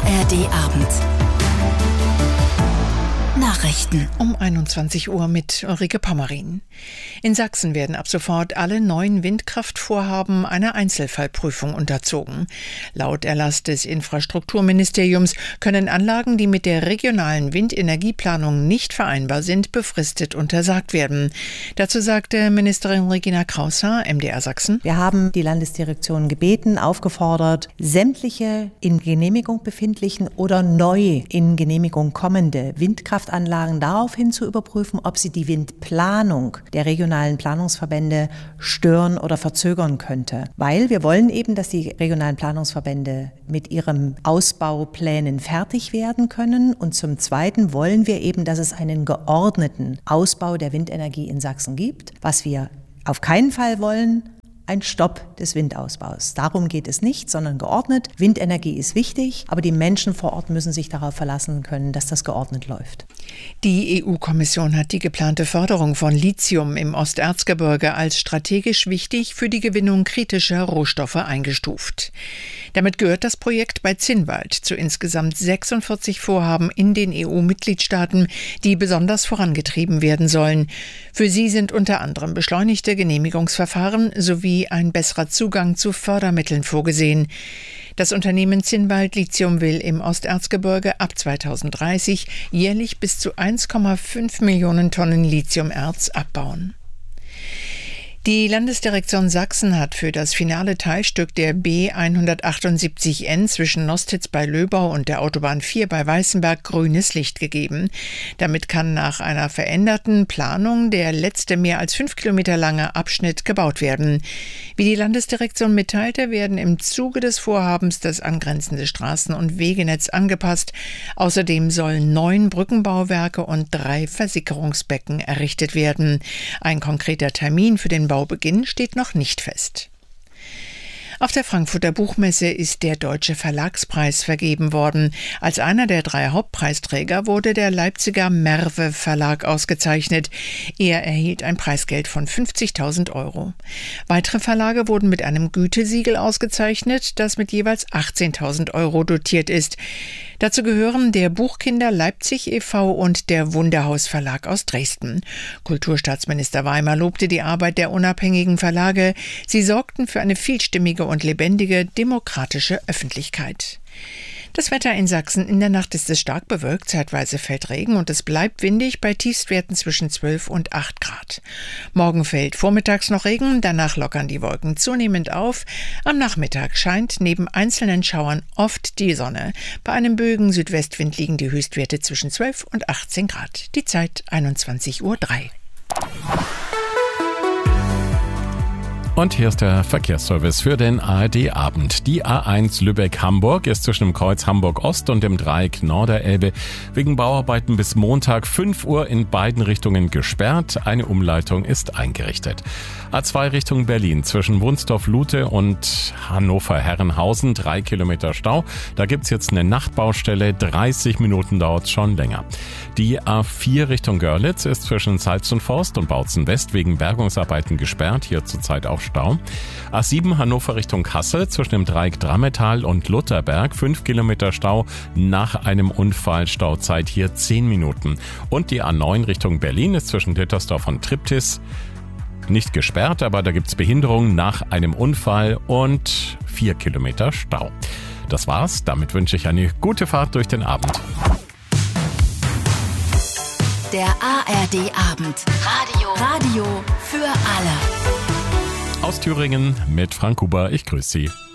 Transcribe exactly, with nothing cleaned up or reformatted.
A R D-Abend. Nachrichten um einundzwanzig Uhr mit Ulrike Pommerin. In Sachsen werden ab sofort alle neuen Windkraftvorhaben einer Einzelfallprüfung unterzogen. Laut Erlass des Infrastrukturministeriums können Anlagen, die mit der regionalen Windenergieplanung nicht vereinbar sind, befristet untersagt werden. Dazu sagte Ministerin Regina Kraushaar, M D R Sachsen: Wir haben die Landesdirektion gebeten, aufgefordert, sämtliche in Genehmigung befindlichen oder neu in Genehmigung kommende Windkraftanlagen daraufhin zu überprüfen, ob sie die Windplanung der regionalen Planungsverbände stören oder verzögern könnte. Weil wir wollen eben, dass die regionalen Planungsverbände mit ihren Ausbauplänen fertig werden können. Und zum Zweiten wollen wir eben, dass es einen geordneten Ausbau der Windenergie in Sachsen gibt. Was wir auf keinen Fall wollen: ein Stopp des Windausbaus. Darum geht es nicht, sondern geordnet. Windenergie ist wichtig, aber die Menschen vor Ort müssen sich darauf verlassen können, dass das geordnet läuft. Die E U-Kommission hat die geplante Förderung von Lithium im Osterzgebirge als strategisch wichtig für die Gewinnung kritischer Rohstoffe eingestuft. Damit gehört das Projekt bei Zinnwald zu insgesamt sechsundvierzig Vorhaben in den E U-Mitgliedstaaten, die besonders vorangetrieben werden sollen. Für sie sind unter anderem beschleunigte Genehmigungsverfahren sowie ein besserer Zugang zu Fördermitteln vorgesehen. Das Unternehmen Zinnwald Lithium will im Osterzgebirge ab zweitausenddreißig jährlich bis zu eins Komma fünf Millionen Tonnen Lithiumerz abbauen. Die Landesdirektion Sachsen hat für das finale Teilstück der B hundertachtundsiebzig N zwischen Nostitz bei Löbau und der Autobahn vier bei Weißenberg grünes Licht gegeben. Damit kann nach einer veränderten Planung der letzte mehr als fünf Kilometer lange Abschnitt gebaut werden. Wie die Landesdirektion mitteilte, werden im Zuge des Vorhabens das angrenzende Straßen- und Wegenetz angepasst. Außerdem sollen neun Brückenbauwerke und drei Versickerungsbecken errichtet werden. Ein konkreter Termin für den Bau Baubeginn steht noch nicht fest. Auf der Frankfurter Buchmesse ist der Deutsche Verlagspreis vergeben worden. Als einer der drei Hauptpreisträger wurde der Leipziger Merve Verlag ausgezeichnet. Er erhielt ein Preisgeld von fünfzigtausend Euro. Weitere Verlage wurden mit einem Gütesiegel ausgezeichnet, das mit jeweils achtzehntausend Euro dotiert ist. Dazu gehören der Buchkinder Leipzig e V und der Wunderhaus Verlag aus Dresden. Kulturstaatsminister Weimar lobte die Arbeit der unabhängigen Verlage. Sie sorgten für eine vielstimmige und lebendige demokratische Öffentlichkeit. Das Wetter in Sachsen: in der Nacht ist es stark bewölkt, zeitweise fällt Regen und es bleibt windig bei Tiefstwerten zwischen zwölf und acht Grad. Morgen fällt vormittags noch Regen, danach lockern die Wolken zunehmend auf. Am Nachmittag scheint neben einzelnen Schauern oft die Sonne. Bei einem böigen Südwestwind liegen die Höchstwerte zwischen zwölf und achtzehn Grad. Die Zeit einundzwanzig Uhr drei. Und hier ist der Verkehrsservice für den A R D-Abend. Die A eins Lübeck-Hamburg ist zwischen dem Kreuz Hamburg-Ost und dem Dreieck Norderelbe wegen Bauarbeiten bis Montag fünf Uhr in beiden Richtungen gesperrt. Eine Umleitung ist eingerichtet. A zwei Richtung Berlin zwischen Wunsdorf-Lute und Hannover-Herrenhausen, drei Kilometer Stau. Da gibt's jetzt eine Nachtbaustelle, dreißig Minuten dauert's schon länger. Die A vier Richtung Görlitz ist zwischen Salzenforst und Bautzen West wegen Bergungsarbeiten gesperrt, hier zurzeit auch Stau. A sieben Hannover Richtung Kassel zwischen dem Dreieck Drammetal und Lutherberg, fünf Kilometer Stau nach einem Unfall, Stauzeit hier zehn Minuten. Und die A neun Richtung Berlin ist zwischen Dittersdorf und Triptis nicht gesperrt, aber da gibt's Behinderung nach einem Unfall und vier Kilometer Stau. Das war's, damit wünsche ich eine gute Fahrt durch den Abend. Der A R D-Abend. Radio. Radio für alle. Aus Thüringen mit Frank Huber, ich grüße Sie.